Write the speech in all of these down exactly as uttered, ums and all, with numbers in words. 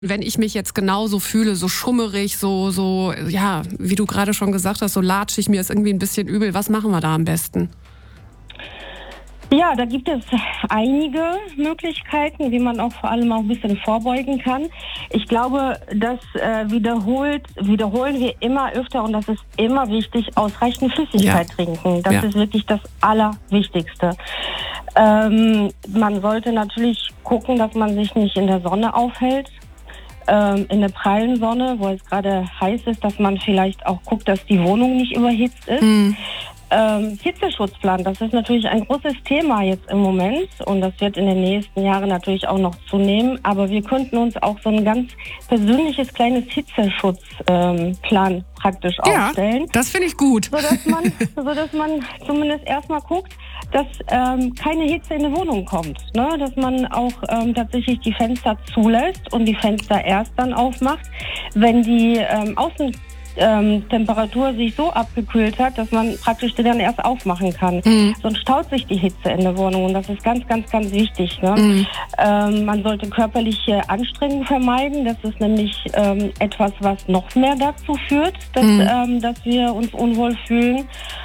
Wenn ich mich jetzt genauso fühle, so schummerig, so, so, ja, wie du gerade schon gesagt hast, so latschig, mir ist irgendwie ein bisschen übel, was machen wir da am besten? Ja, da gibt es einige Möglichkeiten, wie man auch vor allem auch ein bisschen vorbeugen kann. Ich glaube, das äh, wiederholt, wiederholen wir immer öfter und das ist immer wichtig, ausreichend Flüssigkeit Ja. trinken. Das Ja. ist wirklich das Allerwichtigste. Ähm, man sollte natürlich gucken, dass man sich nicht in der Sonne aufhält. Ähm, in der prallen Sonne, wo es gerade heiß ist, dass man vielleicht auch guckt, dass die Wohnung nicht überhitzt ist. Mhm. Ähm, Hitzeschutzplan, das ist natürlich ein großes Thema jetzt im Moment und das wird in den nächsten Jahren natürlich auch noch zunehmen, aber wir könnten uns auch so ein ganz persönliches kleines Hitzeschutzplan ähm, praktisch Ja, aufstellen. das finde ich gut. Sodass man, sodass man zumindest erstmal guckt, dass ähm, keine Hitze in die Wohnung kommt. Ne? Dass man auch ähm, tatsächlich die Fenster zulässt und die Fenster erst dann aufmacht, wenn die ähm, Außen Ähm, Temperatur sich so abgekühlt hat, dass man praktisch die dann erst aufmachen kann. Mhm. Sonst staut sich die Hitze in der Wohnung und das ist ganz, ganz, ganz wichtig. Ne? Mhm. Ähm, man sollte körperliche Anstrengung vermeiden. Das ist nämlich ähm, etwas, was noch mehr dazu führt, dass, Mhm. ähm, dass wir uns unwohl fühlen.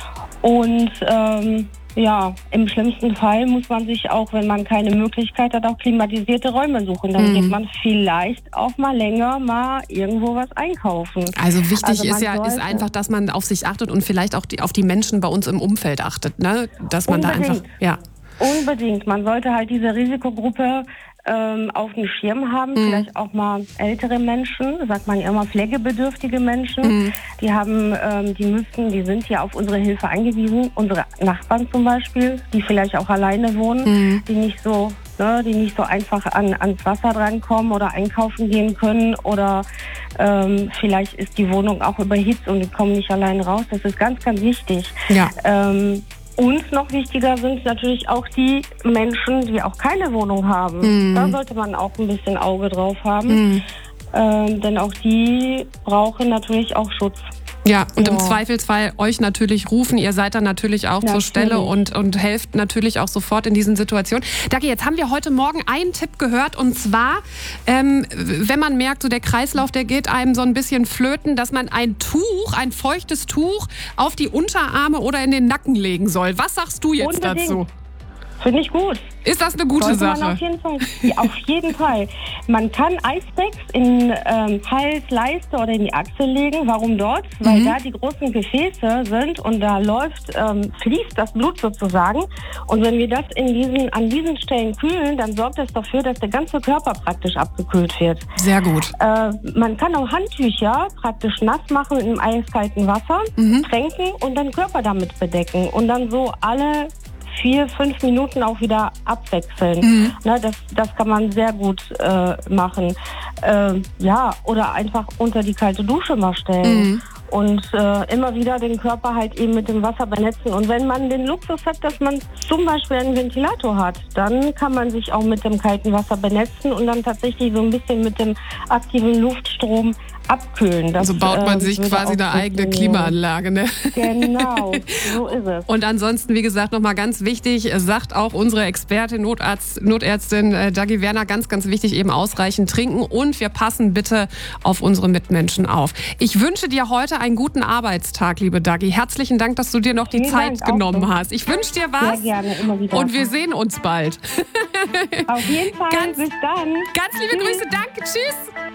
Und ähm, ja, im schlimmsten Fall muss man sich auch, wenn man keine Möglichkeit hat, auch klimatisierte Räume suchen. Dann Mhm. geht man vielleicht auch mal länger mal irgendwo was einkaufen. Also wichtig Also man ist ja ist sollte- einfach, dass man auf sich achtet und vielleicht auch die, auf die Menschen bei uns im Umfeld achtet, ne? Dass man da Unbedingt. einfach, ja. Unbedingt. Man sollte halt diese Risikogruppe ähm, auf dem Schirm haben. Mhm. Vielleicht auch mal ältere Menschen, sagt man ja immer pflegebedürftige Menschen. Mhm. Die haben, ähm, die müssen, die sind ja auf unsere Hilfe angewiesen. Unsere Nachbarn zum Beispiel, die vielleicht auch alleine wohnen, Mhm. die nicht so, ne, die nicht so einfach an, ans Wasser drankommen oder einkaufen gehen können oder ähm, vielleicht ist die Wohnung auch überhitzt und die kommen nicht allein raus. Das ist ganz, ganz wichtig. Ja. Ähm, Uns noch wichtiger sind natürlich auch die Menschen, die auch keine Wohnung haben. Mhm. Da sollte man auch ein bisschen Auge drauf haben, Mhm. ähm, denn auch die brauchen natürlich auch Schutz. Ja, und im Ja. Zweifelsfall euch natürlich rufen. Ihr seid dann natürlich auch zur Natürlich. Stelle und, und helft natürlich auch sofort in diesen Situationen. Dagi, jetzt haben wir heute Morgen einen Tipp gehört und zwar, ähm, wenn man merkt, so der Kreislauf, der geht einem so ein bisschen flöten, dass man ein Tuch, ein feuchtes Tuch auf die Unterarme oder in den Nacken legen soll. Was sagst du jetzt Unbedingt. dazu? Finde ich gut. Ist das eine gute Sollte man Sache? auf jeden Fall. Ja, auf jeden Fall. Man kann Eispacks in ähm, Hals, Leiste oder in die Achsel legen. Warum dort? Weil Mhm. da die großen Gefäße sind und da läuft, ähm, fließt das Blut sozusagen. Und wenn wir das in diesen, an diesen Stellen kühlen, dann sorgt das dafür, dass der ganze Körper praktisch abgekühlt wird. Sehr gut. Äh, man kann auch Handtücher praktisch nass machen in eiskaltem Wasser, Mhm. tränken und den Körper damit bedecken. Und dann so alle vier, fünf Minuten auch wieder abwechseln. Mhm. Ne, das, das kann man sehr gut äh, machen. Äh, ja, oder einfach unter die kalte Dusche mal stellen. Mhm. Und äh, immer wieder den Körper halt eben mit dem Wasser benetzen. Und wenn man den Luxus hat, dass man zum Beispiel einen Ventilator hat, dann kann man sich auch mit dem kalten Wasser benetzen und dann tatsächlich so ein bisschen mit dem aktiven Luftstrom abkühlen. Das, Also baut man äh, sich würde quasi auch eine eigene funktionieren. Klimaanlage, ne? Genau, so ist es. Und ansonsten, wie gesagt, nochmal ganz wichtig, sagt auch unsere Expertin, Notarzt, Notärztin äh, Dagi Werner, ganz, ganz wichtig, eben ausreichend trinken und wir passen bitte auf unsere Mitmenschen auf. Ich wünsche dir heute einen guten Arbeitstag, liebe Dagi. Herzlichen Dank, dass du dir noch die Vielen Zeit Dank, auch genommen so. hast. Ich wünsche dir was Sehr gerne, immer wieder. und wir sehen uns bald. Auf jeden Fall, Ganz- bis dann. Ganz liebe Grüße, danke, tschüss.